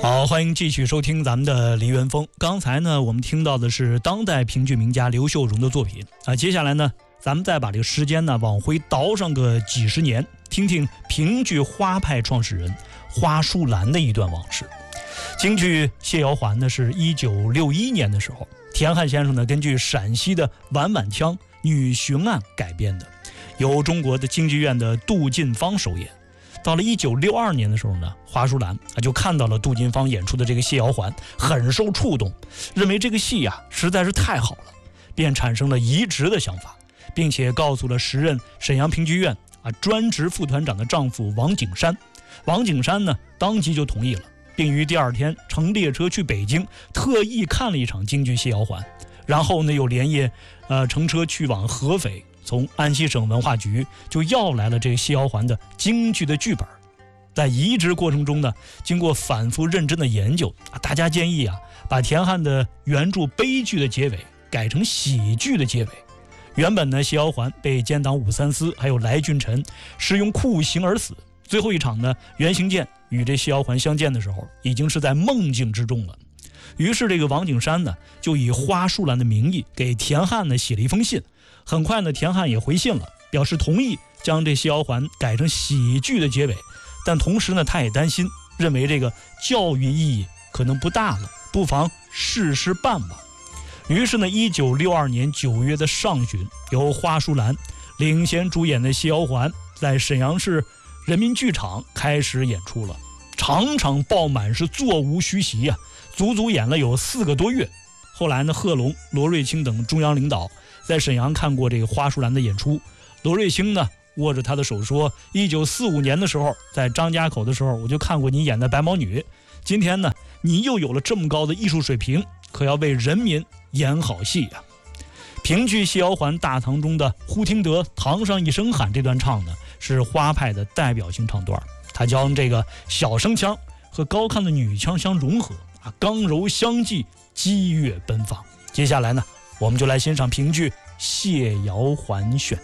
好，欢迎继续收听咱们的梨园风。刚才呢，我们听到的是当代评剧名家刘秀荣的作品啊。接下来呢，咱们再把这个时间呢往回倒上个几十年，听听评剧花派创始人花树兰的一段往事。京剧《谢瑶环》呢，是1961年的时候，田汉先生呢根据陕西的晚晚腔女巡案改编的，由中国的京剧院的杜近芳首演。到了1962年的时候呢，花树兰就看到了杜近芳演出的这个《谢瑶环》，很受触动，认为这个戏实在是太好了，便产生了移植的想法，并且告诉了时任沈阳评剧院专职副团长的丈夫王景山。王景山呢当即就同意了，并于第二天乘列车去北京，特意看了一场京剧《谢瑶环》，然后呢又连夜乘车去往合肥，从安徽省文化局就要来了这个《谢瑶环》的京剧的剧本。在移植过程中呢，经过反复认真的研究，大家建议把田汉的原著悲剧的结尾改成喜剧的结尾。原本呢，《谢瑶环》被奸党武三思还有来俊臣施用酷刑而死。最后一场呢，袁行健与这《谢瑶环》相见的时候，已经是在梦境之中了。于是这个王景山呢，就以花树兰的名义给田汉呢写了一封信。很快呢，田汉也回信了，表示同意将这《谢瑶环》改成喜剧的结尾。但同时呢，他也担心，认为这个教育意义可能不大了，不妨试试办吧。于是呢，1962年9月的上旬，由花树兰领衔主演的《谢瑶环》在沈阳市人民剧场开始演出了，场场爆满，是座无虚席足足演了有4个多月。后来呢，贺龙、罗瑞卿等中央领导在沈阳看过这个花树兰的演出。罗瑞卿呢握着他的手说，1945年的时候，在张家口的时候，我就看过你演的白毛女，今天呢你又有了这么高的艺术水平，可要为人民演好戏评剧《谢瑶环》大堂中的忽听得堂上一声喊，这段唱呢是花派的代表性唱段，他将这个小声腔和高亢的女腔相融合刚柔相济，激越奔放。接下来呢，我们就来欣赏评剧《谢瑶环》选